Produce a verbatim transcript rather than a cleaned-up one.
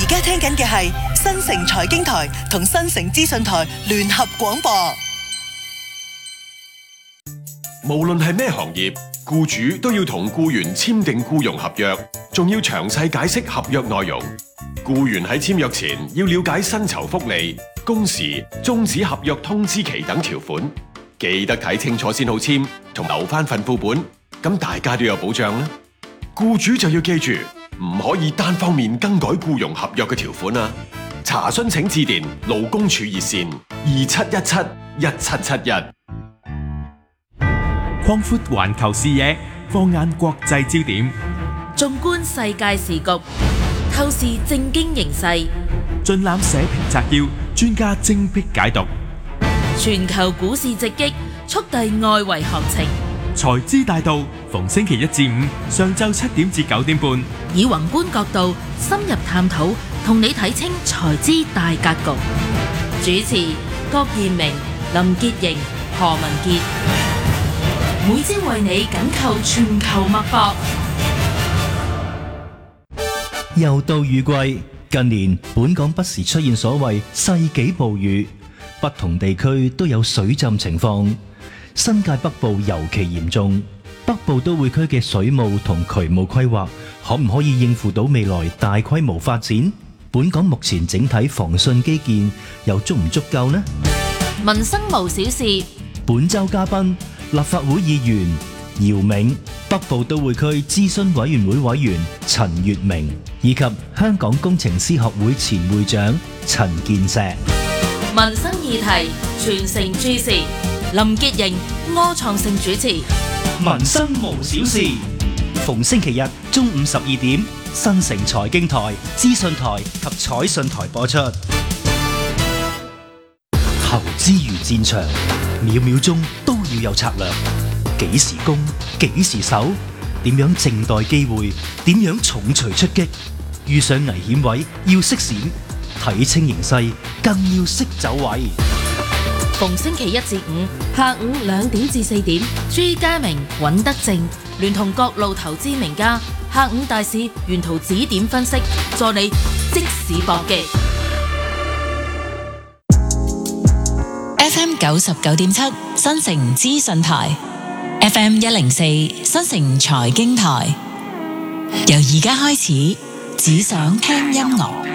而家聽緊嘅係新城財經台同新城資訊台聯合廣播。 無論係咩行業，僱主都要同僱員簽訂僱傭合約，仲要詳細解釋合約內容。僱員喺簽約前要了解薪酬福利、工時、終止合約通知期等條款，記得睇清楚先好簽，同留翻份副本，咁大家都有保障啦。僱主就要記住，唔可以單方面更改僱傭合約嘅條款啊！查詢請致電勞工處熱線二七一七一七七一。 擴闊環球視野，放眼國際焦點， 縱觀世界時局，透視政經形勢， 盡覽社評摘要，專家精闢解讀。 全球股市直擊，速遞外圍行情。 財資大道，逢星期一至五上晝七點至九點半， 以宏觀角度深入探討，同你睇清財資大格局。主持郭彥明、林潔瑩、何文傑。每朝為你緊扣全球脈搏。 又到雨季，近年本港不時出現所謂世紀暴雨，不同地區都有水浸情況。新界北部尤其嚴重，北部都會區嘅水務同渠務規劃可唔可以應付到未來大規模發展？本港目前整體防汛基建又足唔足夠呢？ 民生無小事， 本周嘉賓立法會議員姚銘、北部都會區諮詢委員會委員陳月明，以及香港工程師學會前會長陳健碩。 民生議題全城注視，林潔瑩、柯創盛主持。 民生無小事，逢星期日中午十二點，新城財經台、資訊台及彩訊台播出。投資如戰場，秒秒鐘都要有策略。幾時攻，幾時守，點樣靜待機會，點樣重錘出擊。遇上危險位要識閃，睇清形勢更要識走位。 逢星期一至五下午兩點至四點，朱家明、尹德正聯同各路投資名家，下午大市沿途指點分析，助你即時搏擊。 F M 九十九點七新城資訊台 ，F M 一零四新城財經台，由而家開始，只想聽音樂。